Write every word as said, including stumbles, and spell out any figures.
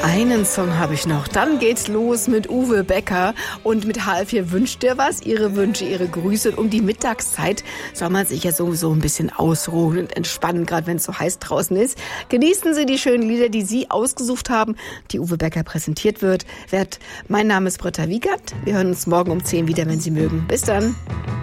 Einen Song habe ich noch. Dann geht's los mit Uwe Becker und mit halb vier wünscht ihr was. Ihre Wünsche, ihre Grüße. Und um die Mittagszeit soll man sich ja sowieso ein bisschen ausruhen und entspannen, gerade wenn es so heiß draußen ist. Genießen Sie die schönen Lieder, die Sie ausgesucht haben, die Uwe Becker präsentiert wird. Wird. Mein Name ist Britta Wiegand. Wir hören uns morgen um zehn wieder, wenn Sie mögen. Bis dann.